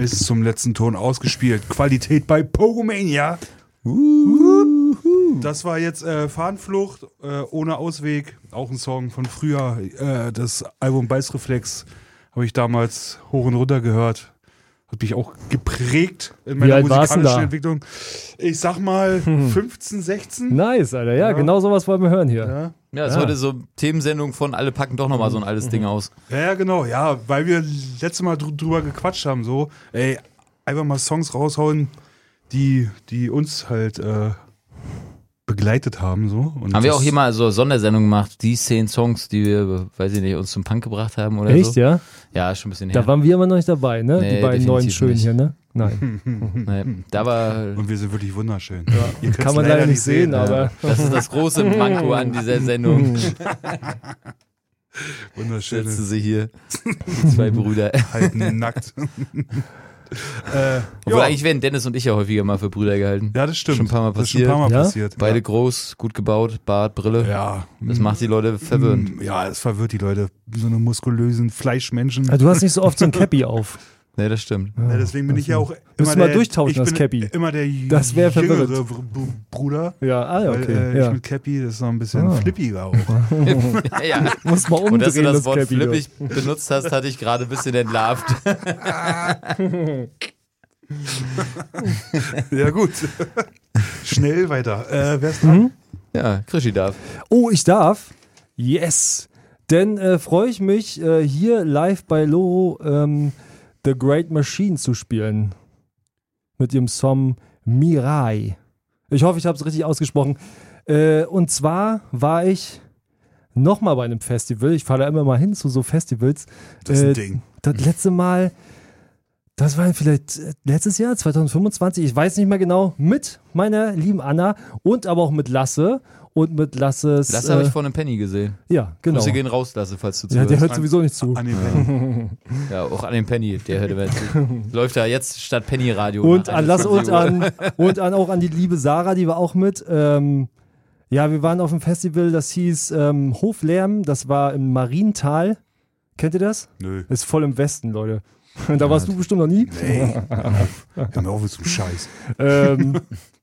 bis zum letzten Ton ausgespielt. Qualität bei Pogomania. Das war jetzt Fahnenflucht, ohne Ausweg. Auch ein Song von früher. Das Album Beißreflex habe ich damals hoch und runter gehört. Hat mich auch geprägt in meiner musikalischen Entwicklung. Ich sag mal 15, 16. Nice, Alter. Ja, genau sowas wollen wir hören hier. Ja. Ja, das ist heute so Themensendung von alle packen doch nochmal so ein altes Ding aus. Ja, genau. Ja, weil wir letztes Mal drüber gequatscht haben. So, ey, einfach mal Songs raushauen, die uns halt begleitet haben. So. Und haben wir auch hier mal so Sondersendungen gemacht, die 10 Songs, die wir, weiß ich nicht, uns zum Punk gebracht haben oder Echt, so. ja? Ja, schon ein bisschen her. Da waren wir immer noch nicht dabei, ne? Nee, die beiden neuen schönen nicht. hier, ne? Nein. Nee, da war... Und wir sind wirklich wunderschön. Ja. Kann man leider nicht sehen, Ja, aber... das ist das große Manko an dieser Sendung. Wunderschön. Setzen sie hier, die zwei Brüder. Halten nackt. Obwohl eigentlich werden Dennis und ich ja häufiger mal für Brüder gehalten. Ja, das stimmt. Schon ein paar Mal Das ist schon ein passiert. paar Mal Ja? passiert. Beide groß, gut gebaut, Bart, Brille. Ja. Das macht die Leute verwirrend. Ja, es verwirrt die Leute. So eine muskulösen Fleischmenschen. Du hast nicht so oft so ein Cappy auf. Nee, das stimmt. Ja, deswegen bin ich ja auch Müssen immer wir durchtauschen, das Cappy. Immer der Das wär jüngere verwirrend. Bruder. Ja, Weil, okay. ich Ja. mit Cappy, das ist noch ein bisschen flippiger auch. Ja. Muss mal Und dass du umdrehen, das Wort Cappy. flippig benutzt hast, hatte ich gerade ein bisschen entlarvt. Ja, gut. Schnell weiter. Wer ist dran? Ja, Krischi darf. Oh, ich darf? Yes! Denn freue ich mich, hier live bei Loro The Great Machine zu spielen. Mit dem Song Mirai. Ich hoffe, ich habe es richtig ausgesprochen. Und zwar war ich nochmal bei einem Festival. Ich fahre da immer mal hin zu so Festivals. Das ist ein Ding. Das letzte Mal, das war vielleicht letztes Jahr, 2025, ich weiß nicht mehr genau, mit meiner lieben Anna und aber auch mit Lasse. Und mit Lasses... Lasse habe ich vor einem Penny gesehen. Ja, genau. Grüße gehen raus, Lasse, falls du Ja, der zuhörst. hört sowieso nicht zu. An den Penny. Ja, auch an den Penny, der hört immer zu. Läuft da jetzt statt Penny Radio. Und nach an Lasse 21 Uhr. auch an die liebe Sarah, die war auch mit. Ja, wir waren auf einem Festival, das hieß Hoflärm, das war im Mariental. Kennt ihr das? Nö. Ist voll im Westen, Leute. Da warst du bestimmt noch nie. Nee. Hör mir auf mit so einem Scheiß.